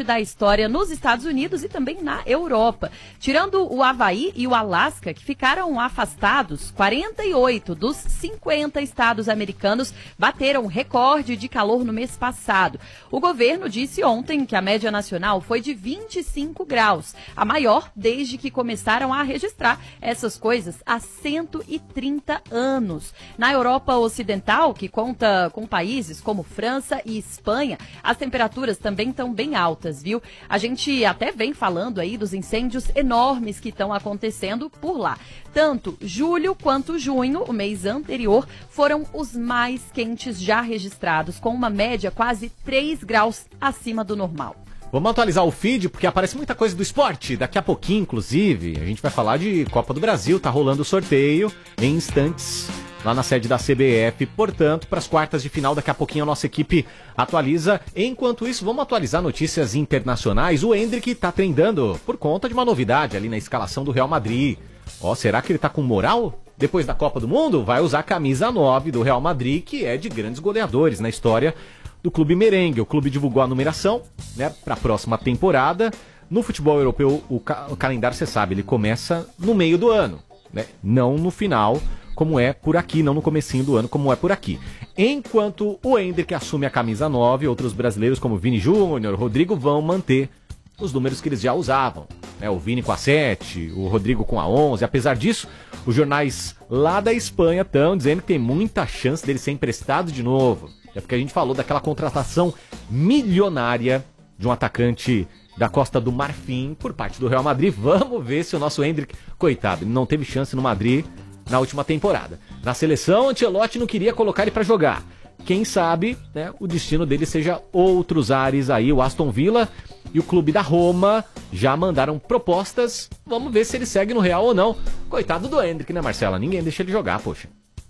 recorde da história nos Estados Unidos e também na Europa. Tirando o Havaí e o Alasca, que ficaram afastados, 48 dos 50 estados americanos bateram recorde de calor no mês passado. O governo disse ontem que a média nacional foi de 25 graus, a maior desde que começaram a registrar essas coisas há 130 anos. Na Europa Ocidental, que conta com países como França e Espanha, as temperaturas também estão bem altas, viu? A gente até vem falando aí dos incêndios enormes que estão acontecendo por lá. Tanto julho quanto junho, o mês anterior, foram os mais quentes já registrados, com uma média quase 3 graus acima do normal. Vamos atualizar o feed, porque aparece muita coisa do esporte. Daqui a pouquinho, inclusive, a gente vai falar de Copa do Brasil. Tá rolando o sorteio em instantes lá na sede da CBF. Portanto, para as quartas de final, daqui a pouquinho a nossa equipe atualiza. Enquanto isso, vamos atualizar notícias internacionais. O Endrick tá treinando por conta de uma novidade ali na escalação do Real Madrid. Será que ele tá com moral? Depois da Copa do Mundo, vai usar a camisa 9 do Real Madrid, que é de grandes goleadores na história do clube merengue. O clube divulgou a numeração, né, para a próxima temporada. No futebol europeu, o calendário, você sabe, ele começa no meio do ano, né? Não no final, como é por aqui, não no comecinho do ano, como é por aqui. Enquanto o Endrick assume a camisa 9, outros brasileiros como Vini Júnior, Rodrigo vão manter os números que eles já usavam, né? O Vini com a 7, o Rodrigo com a 11. Apesar disso, os jornais lá da Espanha estão dizendo que tem muita chance dele ser emprestado de novo. É porque a gente falou daquela contratação milionária de um atacante da Costa do Marfim por parte do Real Madrid. Vamos ver se o nosso Endrick, coitado, ele não teve chance no Madrid na última temporada. Na seleção, Ancelotti não queria colocar ele para jogar. Quem sabe, né, o destino dele seja outros ares aí. O Aston Villa e o clube da Roma já mandaram propostas. Vamos ver se ele segue no Real ou não. Coitado do Endrick, né, Marcela? Ninguém deixa ele jogar, poxa.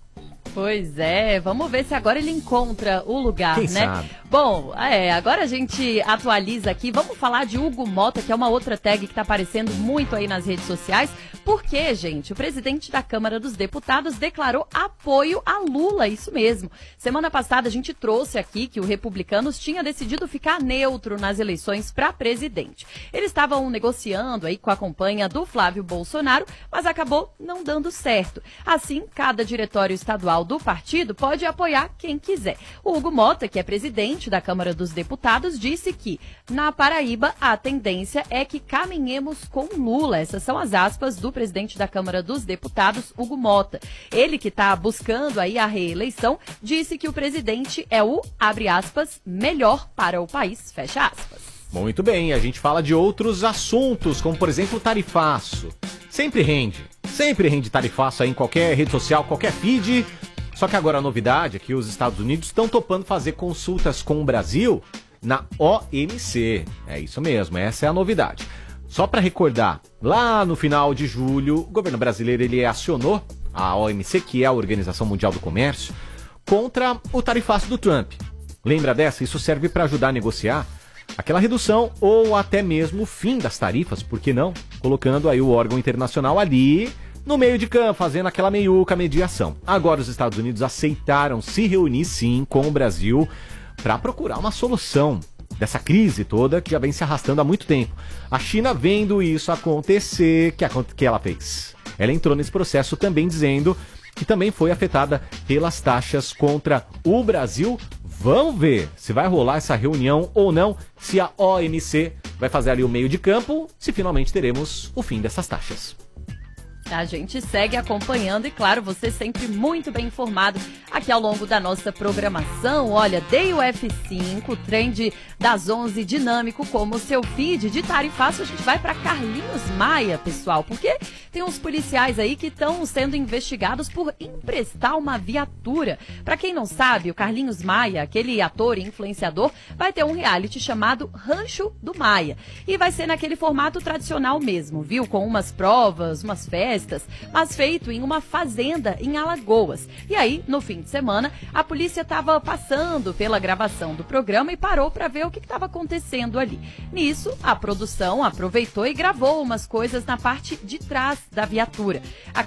Pois é, vamos ver se agora ele encontra o lugar, Quem né? sabe? Bom, agora a gente atualiza aqui, vamos falar de Hugo Mota, que é uma outra tag que tá aparecendo muito aí nas redes sociais, porque, gente, o presidente da Câmara dos Deputados declarou apoio a Lula, isso mesmo. Semana passada a gente trouxe aqui que o Republicanos tinha decidido ficar neutro nas eleições para presidente. Eles estavam negociando aí com a campanha do Flávio Bolsonaro, mas acabou não dando certo. Assim, cada diretório estadual do partido pode apoiar quem quiser. O Hugo Mota, que é presidente da Câmara dos Deputados, disse que na Paraíba a tendência é que caminhemos com Lula. Essas são as aspas do presidente da Câmara dos Deputados, Hugo Mota. Ele, que está buscando aí a reeleição, disse que o presidente é o, abre aspas, melhor para o país, fecha aspas. Muito bem, a gente fala de outros assuntos, como por exemplo o tarifaço. Sempre rende tarifaço aí em qualquer rede social, qualquer feed. Só que agora a novidade é que os Estados Unidos estão topando fazer consultas com o Brasil na OMC. É isso mesmo, essa é a novidade. Só para recordar, lá no final de julho, o governo brasileiro ele acionou a OMC, que é a Organização Mundial do Comércio, contra o tarifaço do Trump. Lembra dessa? Isso serve para ajudar a negociar aquela redução ou até mesmo o fim das tarifas, por que não? Colocando aí o órgão internacional ali no meio de campo, fazendo aquela meiuca mediação. Agora os Estados Unidos aceitaram se reunir sim com o Brasil para procurar uma solução dessa crise toda que já vem se arrastando há muito tempo. A China, vendo isso acontecer, que ela fez? Ela entrou nesse processo também dizendo que também foi afetada pelas taxas contra o Brasil. Vamos ver se vai rolar essa reunião ou não, se a OMC vai fazer ali o meio de campo, se finalmente teremos o fim dessas taxas. A gente segue acompanhando e, claro, você sempre muito bem informado aqui ao longo da nossa programação. Olha, dei o F5, trend das 11 dinâmico como seu feed de tarifaço. A gente vai para Carlinhos Maia, pessoal, porque tem uns policiais aí que estão sendo investigados por emprestar uma viatura. Para quem não sabe, o Carlinhos Maia, aquele ator e influenciador, vai ter um reality chamado Rancho do Maia. E vai ser naquele formato tradicional mesmo, viu? Com umas provas, umas festas, festas, mas feito em uma fazenda em Alagoas. E aí, no fim de semana, a polícia estava passando pela gravação do programa e parou para ver o que estava acontecendo ali. Nisso, a produção aproveitou e gravou umas coisas na parte de trás da viatura.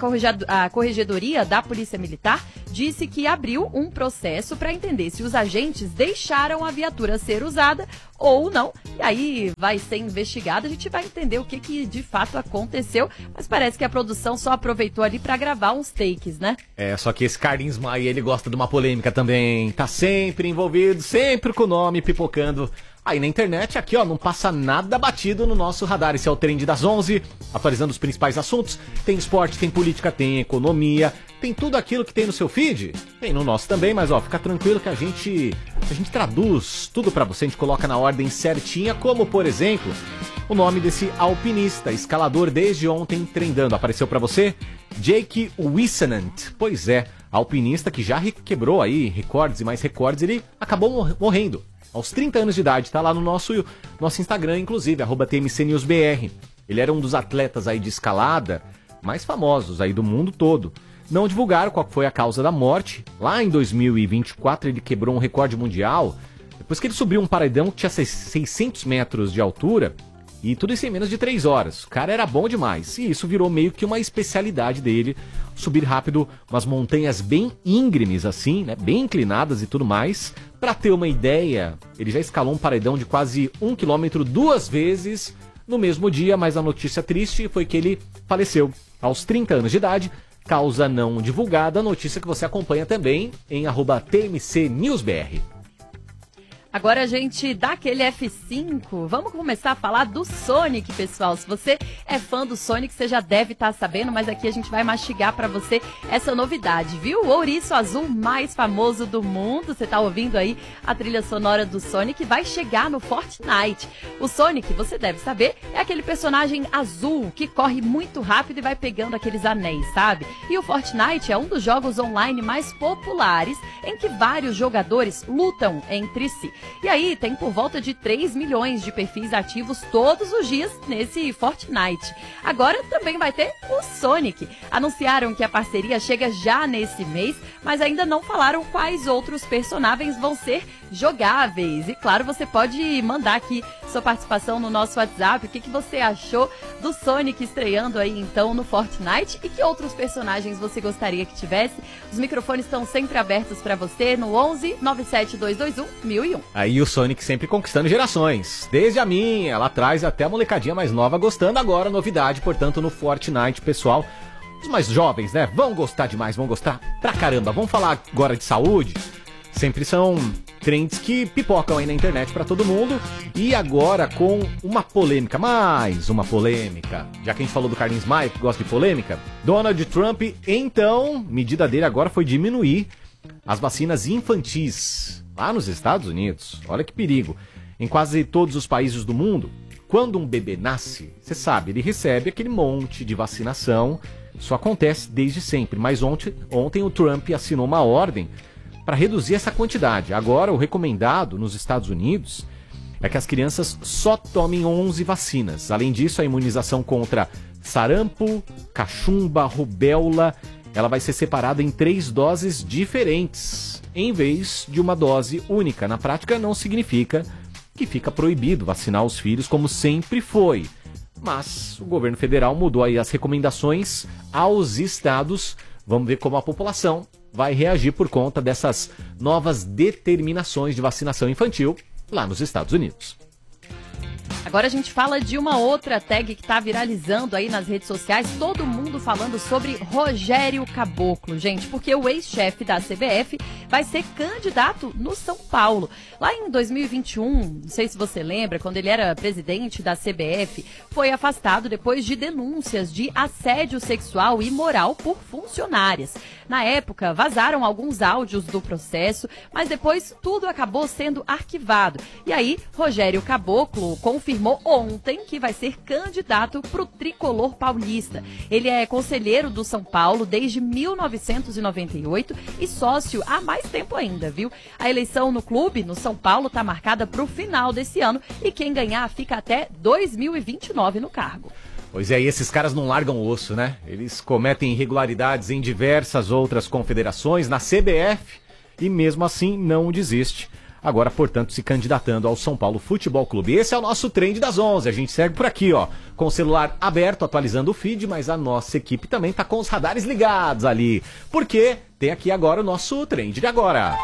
A Corregedoria da Polícia Militar disse que abriu um processo para entender se os agentes deixaram a viatura ser usada ou não. E aí vai ser investigado, a gente vai entender o que de fato aconteceu, mas parece que a produção só aproveitou ali para gravar uns takes, né? Só que esse Carlinhos Maia, ele gosta de uma polêmica também, tá sempre envolvido, sempre com o nome pipocando. Aí na internet, aqui ó, não passa nada batido no nosso radar. Esse é o Trend das 11, atualizando os principais assuntos. Tem esporte, tem política, tem economia, tem tudo aquilo que tem no seu feed. Tem no nosso também, mas ó, fica tranquilo que a gente traduz tudo pra você, a gente coloca na ordem certinha, como por exemplo, o nome desse alpinista, escalador desde ontem trendando. Apareceu pra você? Jake Wissenant. Pois é, alpinista que já quebrou aí recordes e mais recordes, ele acabou morrendo aos 30 anos de idade, tá lá no nosso Instagram, inclusive, @TMCNewsBR. Ele era um dos atletas aí de escalada mais famosos aí do mundo todo. Não divulgaram qual foi a causa da morte. Lá em 2024 ele quebrou um recorde mundial, depois que ele subiu um paredão que tinha 600 metros de altura, e tudo isso em menos de 3 horas. O cara era bom demais, e isso virou meio que uma especialidade dele, subir rápido umas montanhas bem íngremes assim, né, bem inclinadas e tudo mais. Pra ter uma ideia, ele já escalou um paredão de quase 1 quilômetro 2 vezes no mesmo dia, mas a notícia triste foi que ele faleceu aos 30 anos de idade, causa não divulgada, notícia que você acompanha também em @TMCNewsBR. Agora a gente dá aquele F5, vamos começar a falar do Sonic, pessoal. Se você é fã do Sonic, você já deve estar sabendo, mas aqui a gente vai mastigar pra você essa novidade, viu? O ouriço azul mais famoso do mundo, você tá ouvindo aí a trilha sonora do Sonic, vai chegar no Fortnite. O Sonic, você deve saber, é aquele personagem azul que corre muito rápido e vai pegando aqueles anéis, sabe? E o Fortnite é um dos jogos online mais populares, em que vários jogadores lutam entre si. E aí tem por volta de 3 milhões de perfis ativos todos os dias nesse Fortnite. Agora também vai ter o Sonic. Anunciaram que a parceria chega já nesse mês, mas ainda não falaram quais outros personagens vão ser jogáveis. E claro, você pode mandar aqui sua participação no nosso WhatsApp. O que você achou do Sonic estreando aí então no Fortnite e que outros personagens você gostaria que tivesse? Os microfones estão sempre abertos para você no 11 97221 1001. Aí o Sonic sempre conquistando gerações, desde a minha, lá atrás, até a molecadinha mais nova gostando. Agora novidade, portanto, no Fortnite, pessoal. Os mais jovens, né, vão gostar demais, vão gostar pra caramba. Vamos falar agora de saúde. Sempre são trends que pipocam aí na internet pra todo mundo. E agora com uma polêmica, mais uma polêmica. Já que a gente falou do Carlinhos Maia, que gosta de polêmica, Donald Trump, então, medida dele agora foi diminuir as vacinas infantis lá nos Estados Unidos. Olha que perigo. Em quase todos os países do mundo, quando um bebê nasce, você sabe, ele recebe aquele monte de vacinação. Isso acontece desde sempre. Mas ontem o Trump assinou uma ordem para reduzir essa quantidade. Agora, o recomendado nos Estados Unidos é que as crianças só tomem 11 vacinas. Além disso, a imunização contra sarampo, cachumba, rubéola, ela vai ser separada em 3 doses diferentes, em vez de uma dose única. Na prática, não significa que fica proibido vacinar os filhos como sempre foi. Mas o governo federal mudou aí as recomendações aos estados. Vamos ver como a população vai reagir por conta dessas novas determinações de vacinação infantil lá nos Estados Unidos. Agora a gente fala de uma outra tag que está viralizando aí nas redes sociais, todo mundo falando sobre Rogério Caboclo, gente, porque o ex-chefe da CBF vai ser candidato no São Paulo. Lá em 2021, não sei se você lembra, quando ele era presidente da CBF, foi afastado depois de denúncias de assédio sexual e moral por funcionárias. Na época, vazaram alguns áudios do processo, mas depois tudo acabou sendo arquivado. E aí, Rogério Caboclo confirmou ontem que vai ser candidato para o tricolor paulista. Ele é conselheiro do São Paulo desde 1998 e sócio há mais tempo ainda, viu? A eleição no clube, no São Paulo, está marcada para o final desse ano e quem ganhar fica até 2029 no cargo. Pois é, e esses caras não largam o osso, né? Eles cometem irregularidades em diversas outras confederações, na CBF, e mesmo assim não desiste. Agora, portanto, se candidatando ao São Paulo Futebol Clube. Esse é o nosso Trend das 11. A gente segue por aqui, ó, com o celular aberto, atualizando o feed, mas a nossa equipe também tá com os radares ligados ali. Porque tem aqui agora o nosso Trend de agora.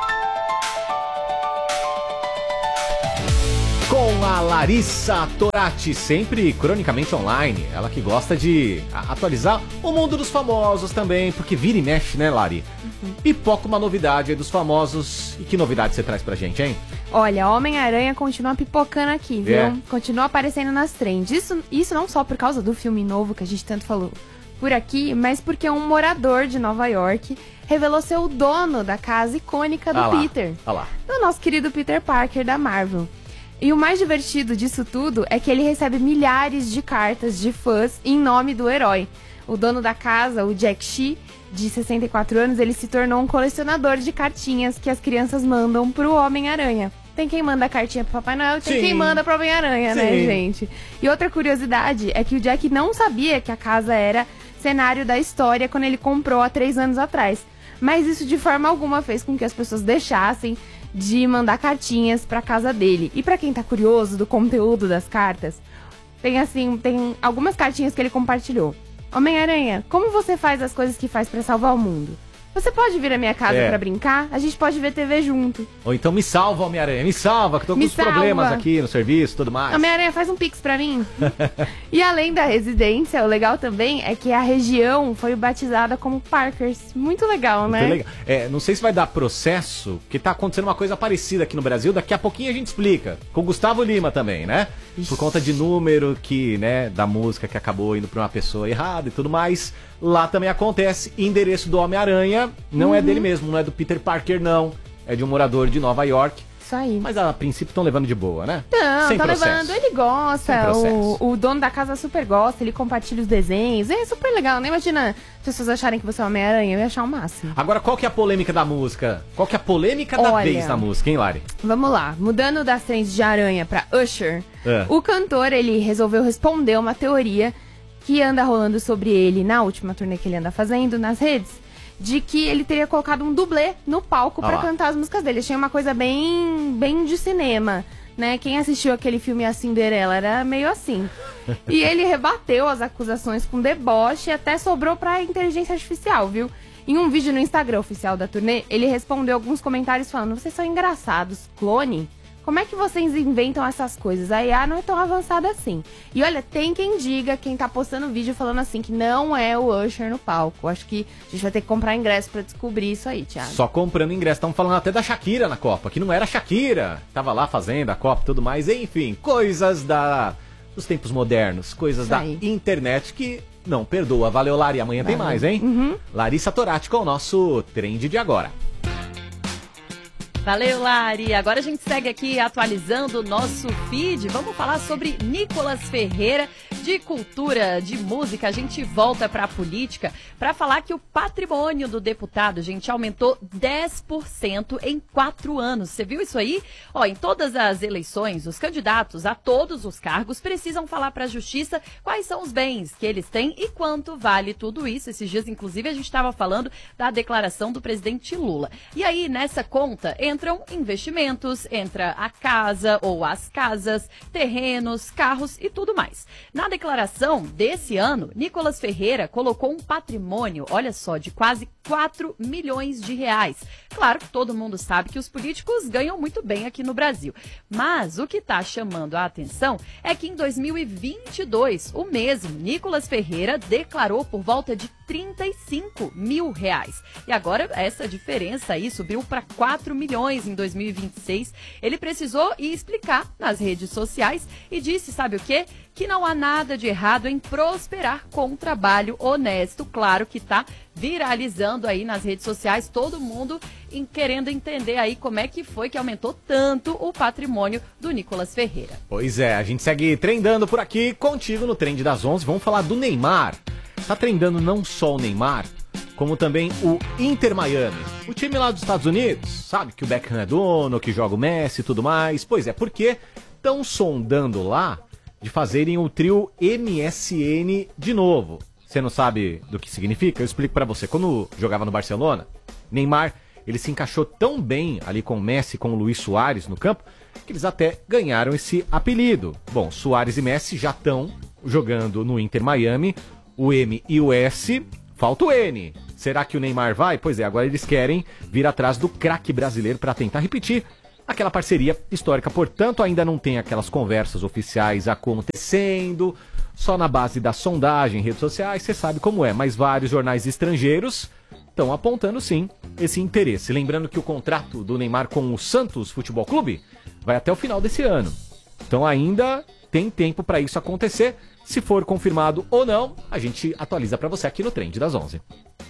Com a Larissa Torati, sempre cronicamente online. Ela que gosta de atualizar o mundo dos famosos também, porque vira e mexe, né, Lari? Pipoca uma novidade aí dos famosos. E que novidade você traz pra gente, hein? Olha, Homem-Aranha continua pipocando aqui, viu? É. Continua aparecendo nas trends. Isso não só por causa do filme novo que a gente tanto falou por aqui, mas porque um morador de Nova York revelou ser o dono da casa icônica do Peter. Olha lá. Do nosso querido Peter Parker da Marvel. E o mais divertido disso tudo é que ele recebe milhares de cartas de fãs em nome do herói. O dono da casa, o Jack Shea, de 64 anos, ele se tornou um colecionador de cartinhas que as crianças mandam pro Homem-Aranha. Tem quem manda cartinha pro Papai Noel e tem quem manda pro Homem-Aranha, né, gente? E outra curiosidade é que o Jack não sabia que a casa era cenário da história quando ele comprou há 3 anos atrás. Mas isso de forma alguma fez com que as pessoas deixassem de mandar cartinhas pra casa dele. E pra quem tá curioso do conteúdo das cartas, tem algumas cartinhas que ele compartilhou. Homem-Aranha, como você faz as coisas que faz pra salvar o mundo? Você pode vir à minha casa pra brincar? A gente pode ver TV junto. Ou então me salva, Homem-Aranha, me salva, que tô com uns problemas aqui no serviço e tudo mais. Homem-Aranha, faz um pix pra mim. E além da residência, o legal também é que a região foi batizada como Parkers. Muito legal, né? Muito legal. Não sei se vai dar processo, porque tá acontecendo uma coisa parecida aqui no Brasil. Daqui a pouquinho a gente explica. Com o Gustavo Lima também, né? Por conta de número que, né, da música que acabou indo pra uma pessoa errada e tudo mais. Lá também acontece. Endereço do Homem-Aranha não é dele mesmo, não é do Peter Parker, não. É de um morador de Nova York. Isso aí. Mas a princípio estão levando de boa, né? Não, sem tá processo. levando, ele gosta, o dono da casa super gosta, ele compartilha os desenhos, é super legal, né? Imagina as pessoas acharem que você é Homem-Aranha, eu ia achar o máximo. Agora, qual que é a polêmica da música? Qual que é a polêmica da vez na música, hein, Lari? Vamos lá, mudando das trends de Aranha pra Usher, o cantor, ele resolveu responder uma teoria que anda rolando sobre ele na última turnê que ele anda fazendo nas redes, de que ele teria colocado um dublê no palco pra cantar as músicas dele. Achei uma coisa bem de cinema, né? Quem assistiu aquele filme A Cinderela era meio assim. E ele rebateu as acusações com deboche e até sobrou pra inteligência artificial, viu? Em um vídeo no Instagram oficial da turnê, ele respondeu alguns comentários falando: vocês são engraçados, clone? Como é que vocês inventam essas coisas? A IA não é tão avançada assim. E olha, tem quem diga, quem tá postando vídeo falando assim, que não é o Usher no palco. Acho que a gente vai ter que comprar ingresso pra descobrir isso aí, Thiago. Só comprando ingresso. Estão falando até da Shakira na Copa, que não era a Shakira. Tava lá fazendo a Copa e tudo mais. Enfim, coisas dos tempos modernos. Coisas da internet que não perdoa. Valeu, Lari. Amanhã tem mais, hein? Larissa Torati com o nosso Trend de agora. Valeu, Lari. Agora a gente segue aqui atualizando o nosso feed. Vamos falar sobre Nicolas Ferreira, de cultura, de música. A gente volta para a política para falar que o patrimônio do deputado, gente, aumentou 10% em 4 anos. Você viu isso aí? Ó, em todas as eleições, os candidatos a todos os cargos precisam falar para a justiça quais são os bens que eles têm e quanto vale tudo isso. Esses dias, inclusive, a gente estava falando da declaração do presidente Lula. E aí, nessa conta, entram investimentos, entra a casa ou as casas, terrenos, carros e tudo mais. Na declaração desse ano, Nicolas Ferreira colocou um patrimônio, olha só, de quase 4 milhões de reais. Claro que todo mundo sabe que os políticos ganham muito bem aqui no Brasil. Mas o que está chamando a atenção é que em 2022, o mesmo Nicolas Ferreira declarou por volta de 35 mil reais. E agora essa diferença aí subiu para 4 milhões em 2026. Ele precisou ir explicar nas redes sociais e disse, sabe o quê? Que não há nada de errado em prosperar com um trabalho honesto. Claro que tá viralizando aí nas redes sociais, todo mundo querendo entender aí como é que foi que aumentou tanto o patrimônio do Nicolas Ferreira. Pois é, a gente segue trendando por aqui contigo no Trend das 11. Vamos falar do Neymar. Tá trendando não só o Neymar, como também o Inter Miami. O time lá dos Estados Unidos, sabe que o Beckham é dono, que joga o Messi e tudo mais. Pois é, porque estão sondando lá de fazerem o trio MSN de novo. Você não sabe do que significa? Eu explico pra você. Quando jogava no Barcelona, Neymar, ele se encaixou tão bem ali com o Messi e com o Luis Suárez no campo, que eles até ganharam esse apelido. Bom, Suárez e Messi já estão jogando no Inter Miami, o M e o S, falta o N. Será que o Neymar vai? Pois é, agora eles querem vir atrás do craque brasileiro para tentar repetir aquela parceria histórica. Portanto, ainda não tem aquelas conversas oficiais acontecendo, só na base da sondagem, redes sociais, você sabe como é. Mas vários jornais estrangeiros estão apontando, sim, esse interesse. Lembrando que o contrato do Neymar com o Santos Futebol Clube vai até o final desse ano. Então ainda tem tempo para isso acontecer. Se for confirmado ou não, a gente atualiza para você aqui no Trend das 11.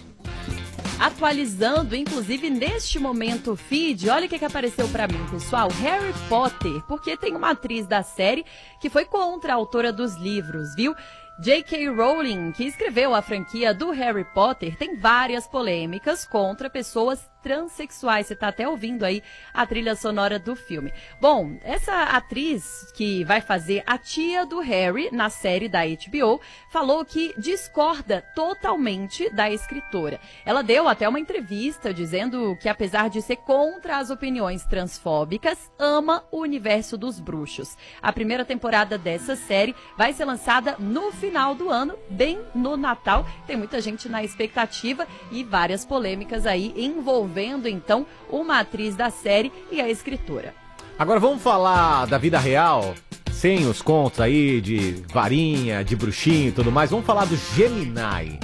Atualizando, inclusive, neste momento, o feed, olha o que apareceu pra mim, pessoal. Harry Potter, porque tem uma atriz da série que foi contra a autora dos livros, viu? J.K. Rowling, que escreveu a franquia do Harry Potter, tem várias polêmicas contra pessoas transexuais. Você tá até ouvindo aí a trilha sonora do filme. Bom, essa atriz que vai fazer a tia do Harry na série da HBO falou que discorda totalmente da escritora. Ela deu até uma entrevista dizendo que, apesar de ser contra as opiniões transfóbicas, ama o universo dos bruxos. A primeira temporada dessa série vai ser lançada no final do ano, bem no Natal. Tem muita gente na expectativa e várias polêmicas aí envolvendo, então, uma atriz da série e a escritora. Agora vamos falar da vida real, sem os contos aí de varinha, de bruxinho e tudo mais. Vamos falar do Gemini.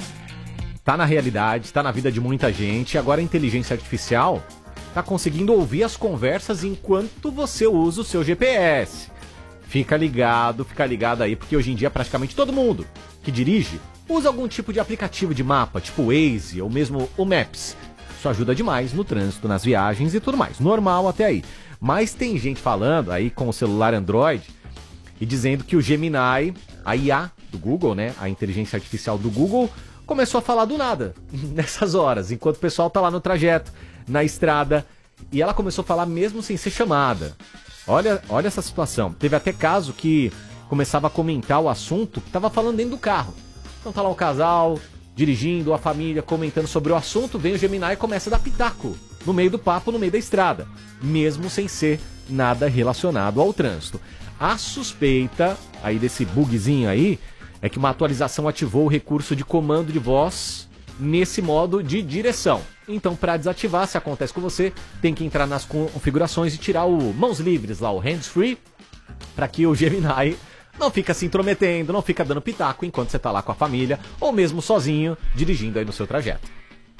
Tá na realidade, tá na vida de muita gente. Agora a inteligência artificial tá conseguindo ouvir as conversas enquanto você usa o seu GPS. Fica ligado aí, porque hoje em dia praticamente todo mundo que dirige usa algum tipo de aplicativo de mapa, tipo o Waze ou mesmo o Maps. Isso ajuda demais no trânsito, nas viagens e tudo mais. Normal até aí. Mas tem gente falando aí com o celular Android e dizendo que o Gemini, a IA do Google, né, a inteligência artificial do Google, começou a falar do nada nessas horas, enquanto o pessoal tá lá no trajeto, na estrada, e ela começou a falar mesmo sem ser chamada. Olha essa situação. Teve até caso que começava a comentar o assunto que tava falando dentro do carro. Então tá lá o casal dirigindo, a família comentando sobre o assunto, vem o Gemini e começa a dar pitaco no meio do papo, no meio da estrada, mesmo sem ser nada relacionado ao trânsito. A suspeita aí desse bugzinho aí é que uma atualização ativou o recurso de comando de voz nesse modo de direção. Então, para desativar, se acontece com você, tem que entrar nas configurações e tirar o mãos livres lá, o hands-free, para que o Gemini não fica se intrometendo, não fica dando pitaco enquanto você tá lá com a família ou mesmo sozinho dirigindo aí no seu trajeto.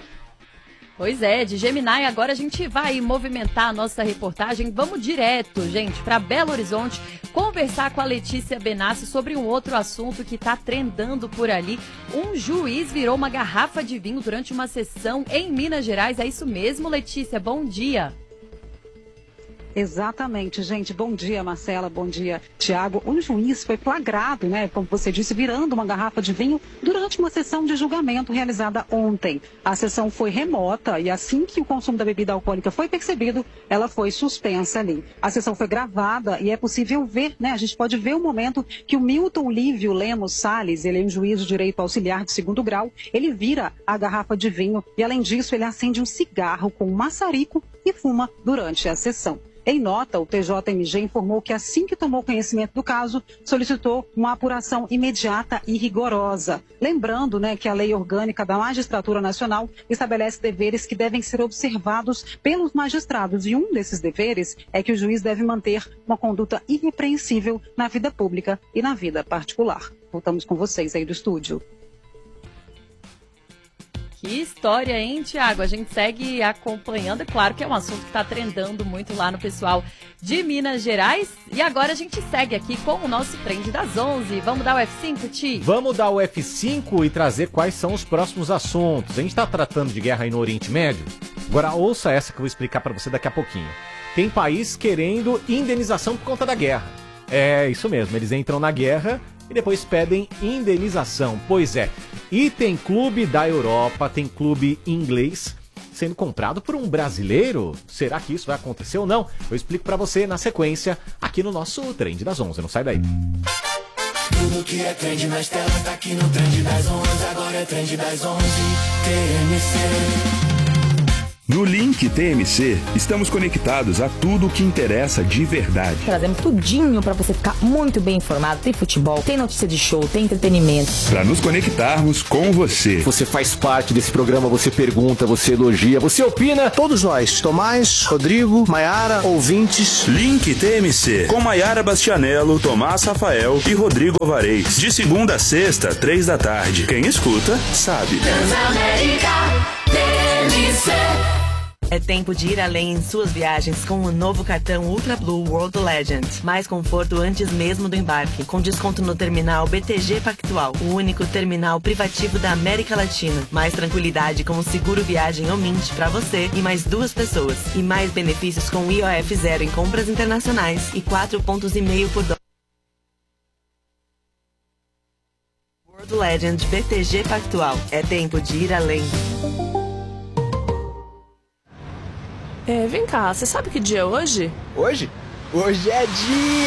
Pois é, de Gemini agora a gente vai movimentar a nossa reportagem. Vamos direto, gente, para Belo Horizonte, conversar com a Letícia Benassi sobre um outro assunto que tá trendando por ali. Um juiz virou uma garrafa de vinho durante uma sessão em Minas Gerais. É isso mesmo, Letícia? Bom dia. Exatamente, gente. Bom dia, Marcela. Bom dia, Tiago. Um juiz foi flagrado, né, como você disse, virando uma garrafa de vinho durante uma sessão de julgamento realizada ontem. A sessão foi remota e assim que o consumo da bebida alcoólica foi percebido, ela foi suspensa ali. A sessão foi gravada e é possível ver, né, a gente pode ver o momento que o Milton Lívio Lemos Salles, ele é um juiz de direito auxiliar de 2º grau, ele vira a garrafa de vinho e, além disso, ele acende um cigarro com um maçarico e fuma durante a sessão. Em nota, o TJMG informou que, assim que tomou conhecimento do caso, solicitou uma apuração imediata e rigorosa. Lembrando, né, que a Lei Orgânica da Magistratura Nacional estabelece deveres que devem ser observados pelos magistrados. E um desses deveres é que o juiz deve manter uma conduta irrepreensível na vida pública e na vida particular. Voltamos com vocês aí do estúdio. Que história, hein, Tiago? A gente segue acompanhando. É claro que é um assunto que está trendando muito lá no pessoal de Minas Gerais. E agora a gente segue aqui com o nosso Trend das 11. Vamos dar o F5, Ti? Vamos dar o F5 e trazer quais são os próximos assuntos. A gente está tratando de guerra aí no Oriente Médio. Agora ouça essa que eu vou explicar para você daqui a pouquinho. Tem país querendo indenização por conta da guerra. É isso mesmo, eles entram na guerra e depois pedem indenização. Pois é, e tem clube da Europa, tem clube inglês sendo comprado por um brasileiro. Será que isso vai acontecer ou não? Eu explico pra você na sequência aqui no nosso Trend das 11. Não sai daí. Tudo que é trend nas telas tá aqui no Trend das 11. Agora é Trend das 11, TMC. No Link TMC, estamos conectados a tudo o que interessa de verdade. Trazemos tudinho pra você ficar muito bem informado. Tem futebol, tem notícia de show, tem entretenimento. Para nos conectarmos com você. Você faz parte desse programa, você pergunta, você elogia, você opina. Todos nós, Tomás, Rodrigo, Maiara, ouvintes. Link TMC, com Maiara Bastianello, Tomás Rafael e Rodrigo Alvarez. De segunda a sexta, 3 da tarde. Quem escuta, sabe. Transamérica, TMC. É tempo de ir além em suas viagens com o novo cartão Ultra Blue World Legend. Mais conforto antes mesmo do embarque, com desconto no terminal BTG Pactual, o único terminal privativo da América Latina. Mais tranquilidade com o seguro viagem Omint para você e mais 2 pessoas. E mais benefícios com IOF zero em compras internacionais e 4,5 pontos por dólar. World Legend BTG Pactual. É tempo de ir além. Vem cá, você sabe que dia é hoje? Hoje? Hoje é dia